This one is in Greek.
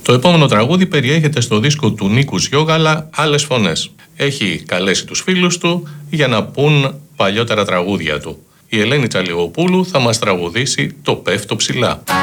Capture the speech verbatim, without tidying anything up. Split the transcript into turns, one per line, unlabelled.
Το επόμενο τραγούδι περιέχεται στο δίσκο του Νίκου Γιώγαλα «Άλλες φωνές». Έχει καλέσει τους φίλους του για να πούν παλιότερα τραγούδια του. Η Ελένη Τσαλιγοπούλου θα μας τραγουδήσει «Το πέφτω ψηλά».